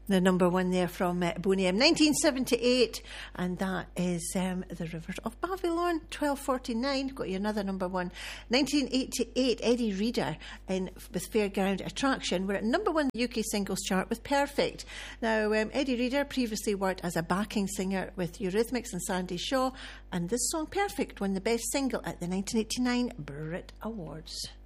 The number one there from Boney M, 1978, and that is The Rivers of Babylon, 1249. Got you another number one. 1988, Eddie Reader with Fairground Attraction. We're at number one UK singles chart with Perfect. Now, Eddie Reader previously worked as a backing singer with Eurythmics and Sandy Shaw, and this song Perfect won the best single at the 1989 Brit Awards.